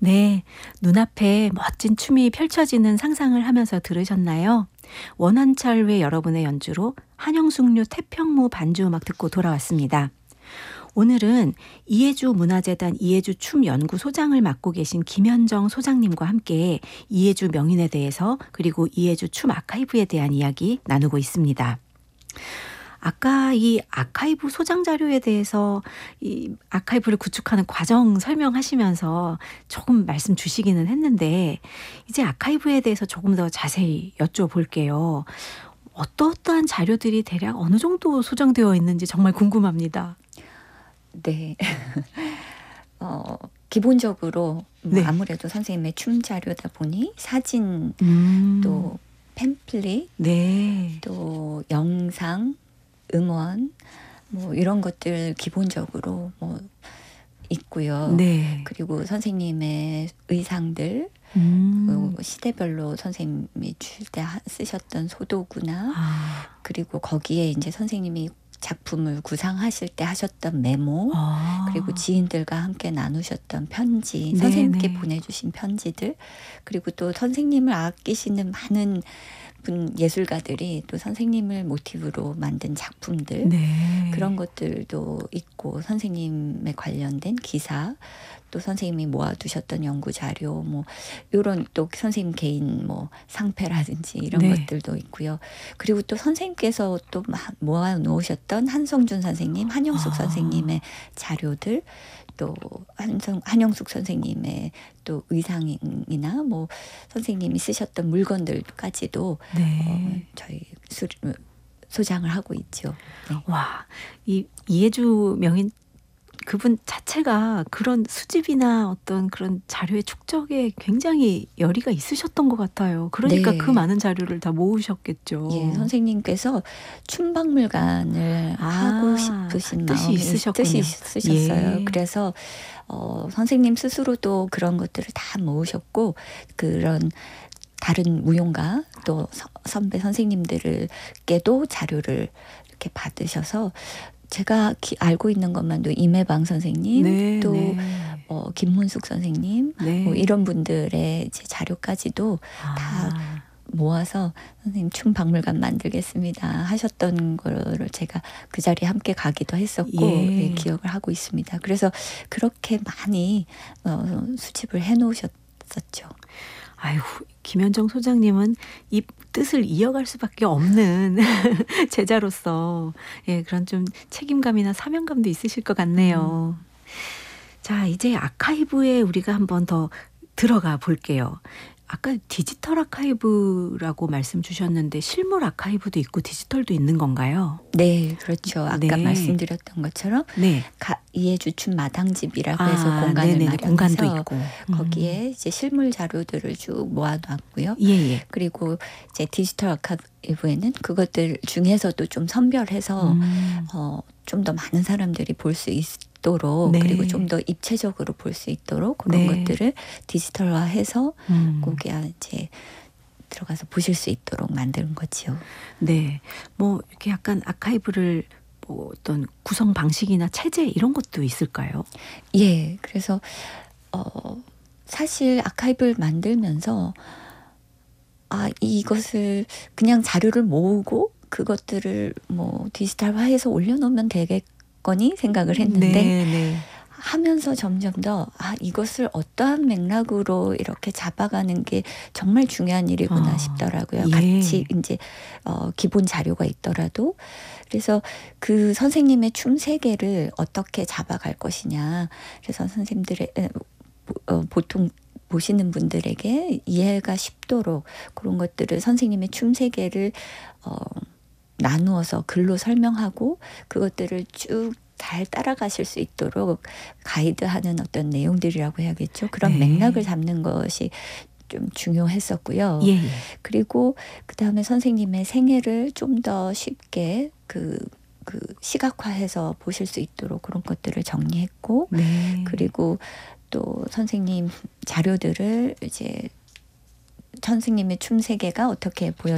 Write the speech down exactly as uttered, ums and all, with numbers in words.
네, 눈앞에 멋진 춤이 펼쳐지는 상상을 하면서 들으셨나요? 원한철 외 여러분의 연주로 한영숙류 태평무 반주 음악 듣고 돌아왔습니다. 오늘은 이해주 문화재단 이해주 춤연구소장을 맡고 계신 김현정 소장님과 함께 이해주 명인에 대해서 그리고 이해주 춤 아카이브에 대한 이야기 나누고 있습니다. 아까 이 아카이브 소장 자료에 대해서 이 아카이브를 구축하는 과정 설명하시면서 조금 말씀 주시기는 했는데 이제 아카이브에 대해서 조금 더 자세히 여쭤볼게요. 어떠어떠한 자료들이 대략 어느 정도 소장되어 있는지 정말 궁금합니다. 네. 어, 기본적으로 뭐 네. 아무래도 선생님의 춤 자료다 보니 사진, 음. 또 팸플릿, 네. 또 영상, 음원 뭐 이런 것들 기본적으로 뭐 있고요. 네. 그리고 선생님의 의상들, 음. 그 시대별로 선생님이 출 때 쓰셨던 소도구나, 아. 그리고 거기에 이제 선생님이 작품을 구상하실 때 하셨던 메모, 아. 그리고 지인들과 함께 나누셨던 편지, 네네. 선생님께 보내주신 편지들, 그리고 또 선생님을 아끼시는 많은 분 예술가들이 또 선생님을 모티브로 만든 작품들, 네. 그런 것들도 있고, 선생님에 관련된 기사, 또 선생님이 모아두셨던 연구 자료, 뭐 이런 또 선생님 개인 뭐 상패라든지 이런 네. 것들도 있고요. 그리고 또 선생님께서 또 모아 놓으셨던 한성준 선생님, 한영숙 아. 선생님의 자료들, 또 한성, 한영숙 선생님의 또 의상이나 뭐 선생님이 쓰셨던 물건들까지도 네. 어, 저희 수, 소장을 하고 있죠. 네. 와, 이 이해주 명인 그분 자체가 그런 수집이나 어떤 그런 자료의 축적에 굉장히 열의가 있으셨던 것 같아요. 그러니까 네. 그 많은 자료를 다 모으셨겠죠. 예, 선생님께서 춤박물관을 아, 하고 싶으신 뜻이 마음이 있으셨군요. 뜻이 있으셨어요. 예. 그래서 어, 선생님 스스로도 그런 것들을 다 모으셨고, 그런 다른 무용가 또 서, 선배 선생님들께도 자료를 이렇게 받으셔서, 제가 기, 알고 있는 것만도 임혜방 선생님, 네, 또 네. 어, 김문숙 선생님, 네. 뭐 이런 분들의 이제 자료까지도 아. 다 모아서 선생님 춤 박물관 만들겠습니다 하셨던 거를 제가 그 자리에 함께 가기도 했었고, 예. 예, 기억을 하고 있습니다. 그래서 그렇게 많이 어, 수집을 해놓으셨었죠. 아유, 김현정 소장님은 이 뜻을 이어갈 수밖에 없는 제자로서 예, 그런 좀 책임감이나 사명감도 있으실 것 같네요. 음. 자, 이제 아카이브에 우리가 한번 더 들어가 볼게요. 아까 디지털 아카이브라고 말씀 주셨는데 실물 아카이브도 있고 디지털도 있는 건가요? 네, 그렇죠. 아까 네. 말씀드렸던 것처럼 네. 가, 이해주 춤 마당집이라고 아, 해서 공간을 네네네. 마련해서 공간도 있고. 거기에 이제 실물 자료들을 쭉 모아놨고요. 예예. 그리고 이제 디지털 아카이브에는 그것들 중에서도 좀 선별해서 음. 어, 좀 더 많은 사람들이 볼 수 있도록, 네. 그리고 좀 더 입체적으로 볼 수 있도록 그런 네. 것들을 디지털화해서 음. 거기에 이제 들어가서 보실 수 있도록 만드는 거지요. 네. 뭐 이렇게 약간 아카이브를 뭐 어떤 구성 방식이나 체제 이런 것도 있을까요? 예, 그래서 어, 사실 아카이브를 만들면서 아, 이것을 그냥 자료를 모으고 그것들을 뭐 디지털화해서 올려놓으면 되겠거니 생각을 했는데, 네, 네. 하면서 점점 더 아, 이것을 어떠한 맥락으로 이렇게 잡아가는 게 정말 중요한 일이구나 어, 싶더라고요. 예. 같이 이제 어, 기본 자료가 있더라도. 그래서 그 선생님의 춤 세계를 어떻게 잡아갈 것이냐. 그래서 선생님들의 어, 보통 보시는 분들에게 이해가 쉽도록 그런 것들을 선생님의 춤 세계를 어, 나누어서 글로 설명하고 그것들을 쭉 잘 따라가실 수 있도록 가이드하는 어떤 내용들이라고 해야겠죠. 그런 네. 맥락을 잡는 것이 좀 중요했었고요. 예, 예. 그리고 그다음에 선생님의 생애를 좀 더 쉽게 그, 그 시각화해서 보실 수 있도록 그런 것들을 정리했고, 네. 그리고 또 선생님 자료들을 이제 선생님의 춤 세계가 어떻게 보여